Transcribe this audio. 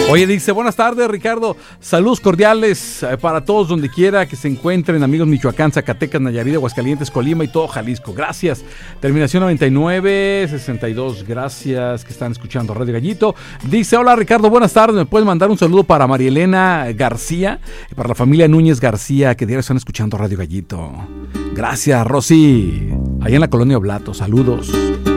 Oye, dice, buenas tardes, Ricardo. Saludos cordiales para todos donde quiera que se encuentren, amigos Michoacán, Zacatecas, Nayarit, Aguascalientes, Colima y todo Jalisco. Gracias. Terminación 9962. Gracias que están escuchando Radio Gallito. Dice, hola Ricardo, buenas tardes. ¿Me puedes mandar un saludo para Marielena García y para la familia Núñez García que diario están escuchando Radio Gallito? Gracias, Rosy. Allá en la Colonia Oblato. Saludos.